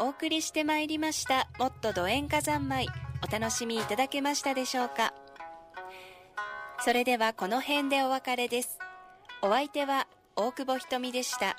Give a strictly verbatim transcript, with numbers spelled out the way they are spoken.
お送りしてまいりましたもっとド演歌三昧、お楽しみいただけましたでしょうか。それではこの辺でお別れです。お相手は大久保ひとみでした。